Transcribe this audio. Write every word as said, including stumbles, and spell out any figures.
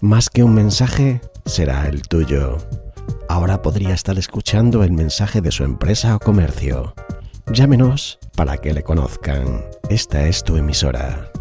Más que un mensaje, será el tuyo. Ahora podría estar escuchando el mensaje de su empresa o comercio. Llámenos para que le conozcan. Esta es tu emisora.